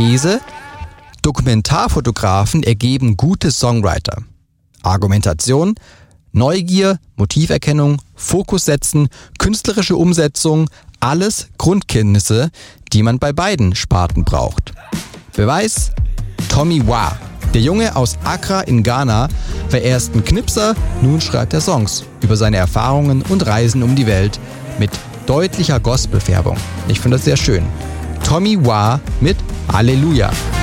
These: Dokumentarfotografen ergeben gute Songwriter. Argumentation: Neugier, Motiverkennung, Fokus setzen, künstlerische Umsetzung, alles Grundkenntnisse, die man bei beiden Sparten braucht. Beweis: Tommy Wah. Der Junge aus Accra in Ghana war erst ein Knipser, nun schreibt er Songs über seine Erfahrungen und Reisen um die Welt mit deutlicher Gospelfärbung. Ich finde das sehr schön. Tommy Wah mit Halleluja.